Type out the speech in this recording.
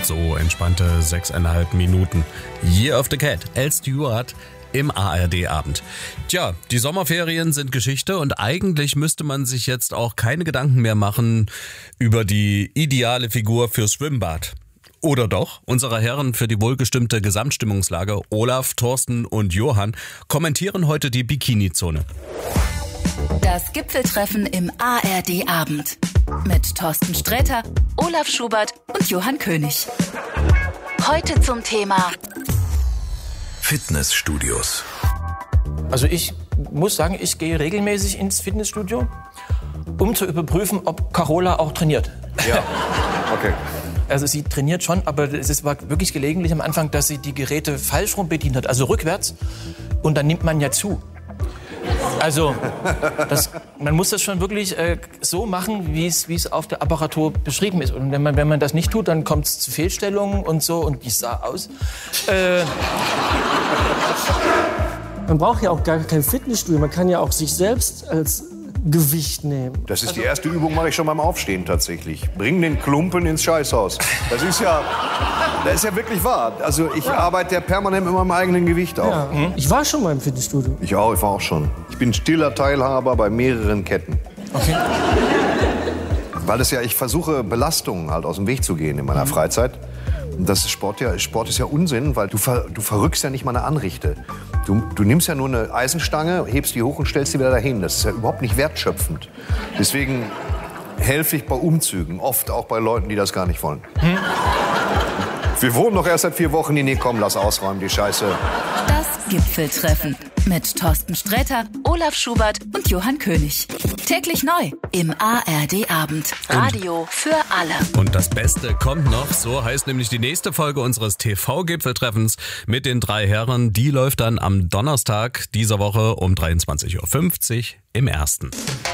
So entspannte 6,5 Minuten. Year of the Cat, Al Stewart im ARD-Abend. Tja, die Sommerferien sind Geschichte und eigentlich müsste man sich jetzt auch keine Gedanken mehr machen über die ideale Figur fürs Schwimmbad. Oder doch? Unsere Herren für die wohlgestimmte Gesamtstimmungslage, Olaf, Thorsten und Johann, kommentieren heute die Bikini-Zone. Das Gipfeltreffen im ARD-Abend mit Thorsten Sträter, Olaf Schubert und Johann König. Heute zum Thema Fitnessstudios. Also ich muss sagen, ich gehe regelmäßig ins Fitnessstudio, um zu überprüfen, ob Carola auch trainiert. Ja, okay. Also sie trainiert schon, aber es war wirklich gelegentlich am Anfang, dass sie die Geräte falsch rum bedient hat, also rückwärts. Und dann nimmt man ja zu. Also man muss das schon wirklich so machen, wie es auf der Apparatur beschrieben ist. Und wenn man das nicht tut, dann kommt es zu Fehlstellungen und so. Und die sah aus. Man braucht ja auch gar kein Fitnessstudio. Man kann ja auch sich selbst als Gewicht nehmen. Das ist die erste Übung, mache ich schon beim Aufstehen tatsächlich. Bring den Klumpen ins Scheißhaus. Das ist ja wirklich wahr. Also ich arbeite ja permanent mit meinem eigenen Gewicht auf. Ja. Ich war schon mal im Fitnessstudio. Ich war auch schon. Ich bin stiller Teilhaber bei mehreren Ketten. Okay. Weil ich versuche, Belastungen halt aus dem Weg zu gehen in meiner Freizeit. Und das ist Sport ist ja Unsinn, weil du verrückst ja nicht mal eine Anrichte. Du nimmst ja nur eine Eisenstange, hebst die hoch und stellst sie wieder dahin. Das ist ja überhaupt nicht wertschöpfend. Deswegen helfe ich bei Umzügen, oft auch bei Leuten, die das gar nicht wollen. Wir wohnen noch erst seit 4 Wochen. Nee, komm, lass ausräumen, die Scheiße. das Gipfeltreffen mit Thorsten Sträter, Olaf Schubert und Johann König. Täglich neu im ARD-Abend. Radio für alle. Und das Beste kommt noch, so heißt nämlich die nächste Folge unseres TV-Gipfeltreffens mit den 3 Herren. Die läuft dann am Donnerstag dieser Woche um 23.50 Uhr im Ersten.